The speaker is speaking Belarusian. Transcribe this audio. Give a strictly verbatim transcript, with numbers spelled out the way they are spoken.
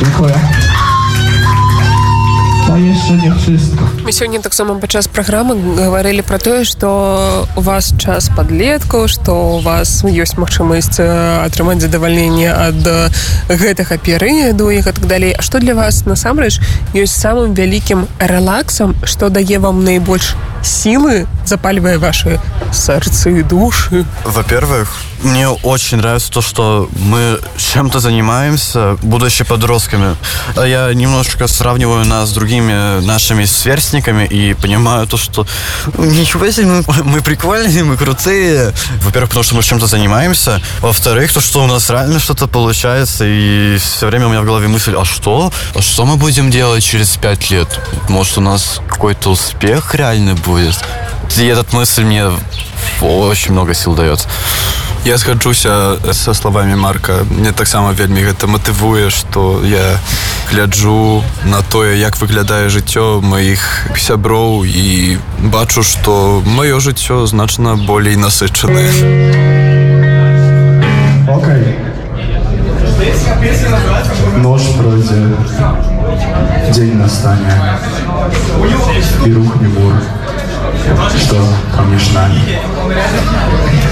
Dziękuję. To jeszcze nie wszystko. Мы сегодня так само падчас праграмы говорили про тое, что у вас час подлетку, что у вас ёсць магчымасць атрымаць задавальненне ад гэтага перыяду і так далей. А што для вас насамрэч ёсць самым вялікім рэлаксам, што дае вам найбольш силы, запаливая ваши сердца и души? Во-первых, мне очень нравится то, что мы чем-то занимаемся, будучи подростками. Я немножко сравниваю нас с другими нашими сверстниками и понимаю то, что ничего себе, мы, мы прикольные, мы крутые. Во-первых, потому что мы чем-то занимаемся. Во-вторых, то, что у нас реально что-то получается. И все время у меня в голове мысль, а что? А что мы будем делать через пять лет? Может, у нас какой-то успех реально будет? И эта мысль мне очень много сил дает. Я згаджуся са словамі Марка. Мне таксама вельмі гэта матывуе, што я гляджу на тое, як выглядае жыццё маіх сяброў і бачу, што маё жыццё значна болей насычанае. Окей. Нож пройдзе, дзень настане, і рухне мур, што паміж намі.